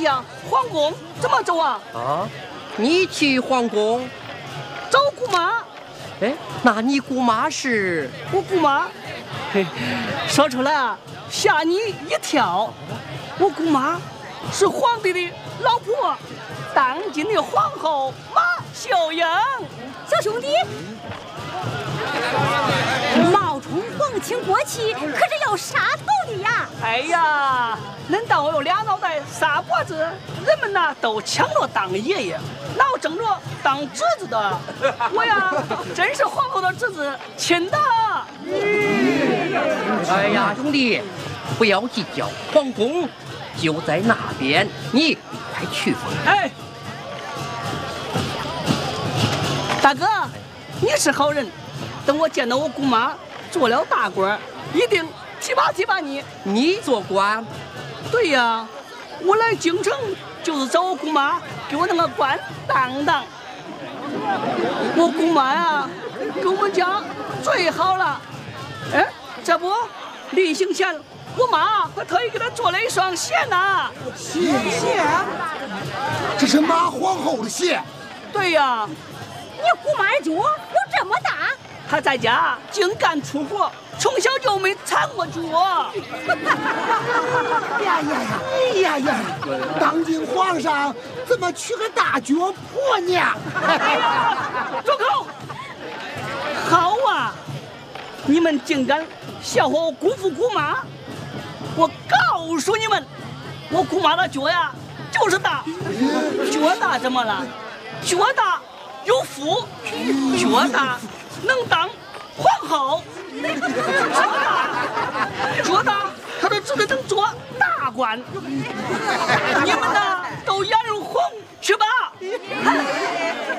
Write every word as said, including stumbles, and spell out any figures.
呀，皇宫怎么走啊？ 啊，你去皇宫找姑妈。 哎，那你姑妈是？ 我姑妈，嘿，说出来啊，吓你一跳。我姑妈是皇帝的老婆，当今的皇后马秀英。 小兄弟，冒充皇亲国戚可是要杀头的呀！ 哎呀，恁当我有俩脑袋仨脖子，人们呐都抢着当爷爷，哪有争着当侄子的？我呀，真是皇后的侄子，亲的。 哎呀，兄弟，不要计较，皇宫就在那边，你快去吧。 哎，大哥，你是好人，等我见到我姑妈做了大官，一定提拔提拔你。 你做官？ 对呀，我来京城就是找我姑妈给我那个官当当。我姑妈呀，给我们家最好了。哎，这不，临行前我妈还特意给她做了一双鞋呢。 鞋鞋，这是马皇后的鞋。 对呀。 你姑妈的脚有这么大？ 她在家净干粗活，从小就没缠过脚。 呀呀呀！哎呀呀！当今皇上怎么娶个大脚婆呢？ 哎呀，住口！好啊，你们竟敢笑话我姑父姑妈！我告诉你们，我姑妈的脚呀就是大，脚大怎么了？脚大有福，脚大能当皇后，脚大脚大，他的子女能做大官。你们呢？